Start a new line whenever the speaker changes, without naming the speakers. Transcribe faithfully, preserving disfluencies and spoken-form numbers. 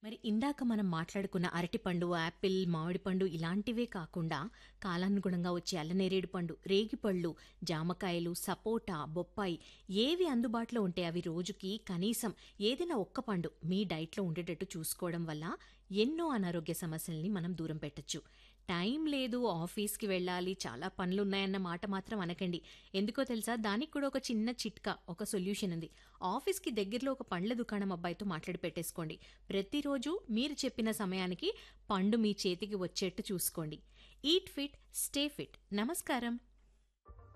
మరి ఇందాక మనం మాట్లాడుకున్న అరటిపండు, యాపిల్, మామిడి పండు ఇలాంటివే కాకుండా కాలానుగుణంగా వచ్చే అల్లనేరేడు పండు, రేగిపళ్ళు, జామకాయలు, సపోటా, బొప్పాయి ఏవి అందుబాటులో ఉంటే అవి రోజుకి కనీసం ఏదైనా ఒక్క పండు మీ డైట్‌లో ఉండేటట్టు చూసుకోవడం వల్ల ఎన్నో అనారోగ్య సమస్యల్ని మనం దూరం పెట్టొచ్చు. టైం లేదు, ఆఫీస్‌కి వెళ్ళాలి, చాలా పనులున్నాయన్న మాట మాత్రం అనకండి. ఎందుకో తెలుసా? దానికి కూడా ఒక చిన్న చిట్కా, ఒక సొల్యూషన్ ఉంది. ఆఫీస్‌కి దగ్గరలో ఒక పండ్ల దుకాణం అబ్బాయితో మాట్లాడి పెట్టేసుకోండి. ప్రతిరోజు మీరు చెప్పిన సమయానికి పండు మీ చేతికి వచ్చేట్టు చూసుకోండి. Eat fit, stay fit. నమస్కారం.